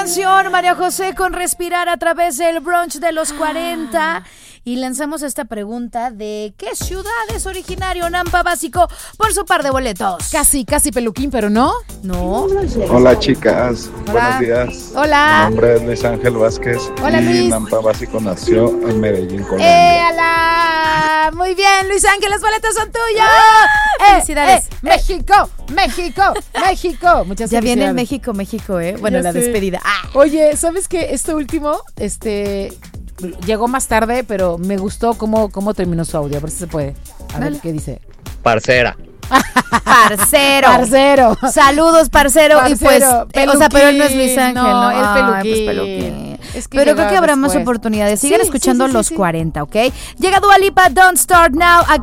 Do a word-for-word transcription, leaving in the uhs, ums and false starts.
canción, María José, con Respirar a través del brunch de los cuarenta. Y lanzamos esta pregunta de ¿qué ciudad es originario Nampa Básico por su par de boletos? Casi, casi peluquín, pero no. No. Hola chicas, Hola. buenos días. Hola. Mi nombre es Luis Ángel Vázquez. Hola, y Luis. Nampa Básico nació en Medellín, Colombia. ¡Eh, ala! Muy bien, Luis Ángel, los boletos son tuyos. ¡Ah! ¡Felicidades! Eh, eh, ¡México! ¡México! ¡México! Muchas Ya felicidades. viene el México, México, ¿eh? Bueno, Ya la sé. despedida. Ah. Oye, ¿sabes qué? Esto último, este... llegó más tarde, pero me gustó cómo, cómo terminó su audio. A ver si se puede. A Dale. ver qué dice. Parcera. Parcero. Parcero. Saludos, parcero. Parcero, y pues, eh, o sea, pero él no es Luis peluquín, Ángel, no, ¿no? el Ay, peluquín. pues, peluquín. Es que Pero creo llega que habrá más después. oportunidades. Sigan Sí, escuchando sí, sí, los sí. cuarenta, ¿ok? Llega Dua Lipa, Don't Start Now.